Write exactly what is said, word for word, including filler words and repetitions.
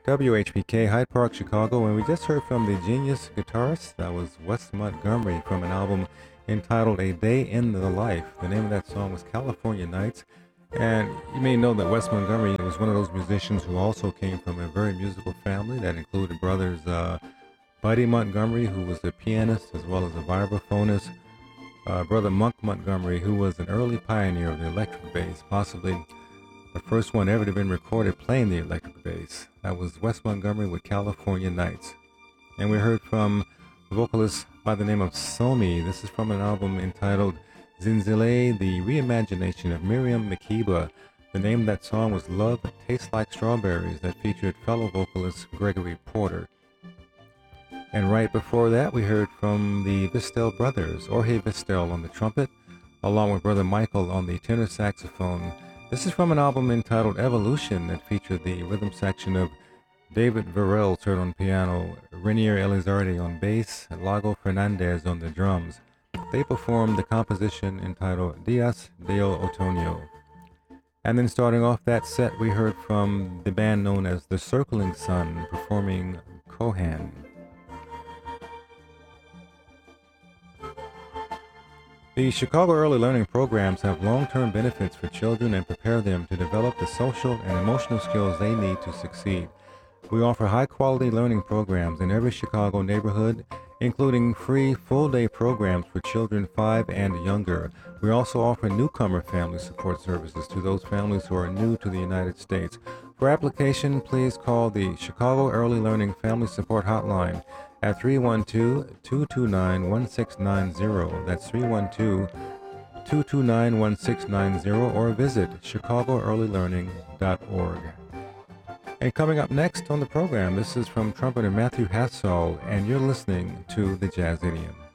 W H P K, Hyde Park, Chicago, and we just heard from the genius guitarist. That was Wes Montgomery from an album entitled A Day in the Life. The name of that song was California Nights. And you may know that Wes Montgomery was one of those musicians who also came from a very musical family that included brothers uh, Buddy Montgomery, who was a pianist as well as a vibraphonist, uh, brother Monk Montgomery, who was an early pioneer of the electric bass, possibly the first one ever to have been recorded playing the electric bass. That was Wes Montgomery with California Nights. And we heard from a vocalist by the name of Somi. This is from an album entitled Zinzile, the reimagination of Miriam Makeba. The name of that song was Love Tastes Like Strawberries, that featured fellow vocalist Gregory Porter. And right before that, we heard from the Vistel brothers, Jorge Vistel on the trumpet, along with brother Michael on the tenor saxophone. This is from an album entitled Evolution that featured the rhythm section of David Varel heard on piano, Renier Elizardi on bass, and Lago Fernandez on the drums. They performed the composition entitled Dias de Otoño. And then starting off that set, we heard from the band known as The Circling Sun performing Kohan. The Chicago Early Learning Programs have long-term benefits for children and prepare them to develop the social and emotional skills they need to succeed. We offer high-quality learning programs in every Chicago neighborhood, including free full-day programs for children five and younger. We also offer newcomer family support services to those families who are new to the United States. For application, please call the Chicago Early Learning Family Support Hotline at three one two, two two nine, one six nine zero. That's three one two, two two nine, one six nine zero, or visit chicago early learning dot org. And coming up next on the program, this is from trumpeter Matthew Hassall, and you're listening to the Jazz Idiom.